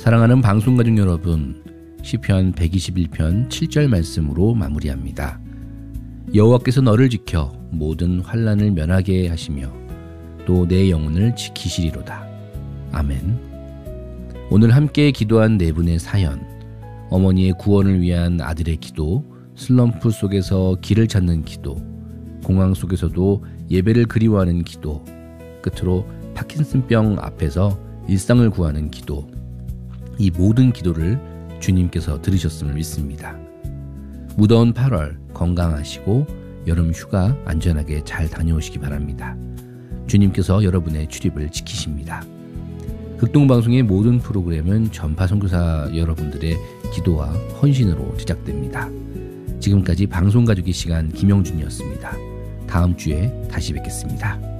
사랑하는 방송가족 여러분, 시편 121편 7절 말씀으로 마무리합니다. 여호와께서 너를 지켜 모든 환난을 면하게 하시며 또 내 영혼을 지키시리로다. 아멘. 오늘 함께 기도한 네 분의 사연, 어머니의 구원을 위한 아들의 기도, 슬럼프 속에서 길을 찾는 기도, 공황 속에서도 예배를 그리워하는 기도, 끝으로 파킨슨병 앞에서 일상을 구하는 기도, 이 모든 기도를 주님께서 들으셨음을 믿습니다. 무더운 8월 건강하시고 여름 휴가 안전하게 잘 다녀오시기 바랍니다. 주님께서 여러분의 출입을 지키십니다. 극동방송의 모든 프로그램은 전파 선교사 여러분들의 기도와 헌신으로 제작됩니다. 지금까지 방송가족의 시간 김영준이었습니다. 다음 주에 다시 뵙겠습니다.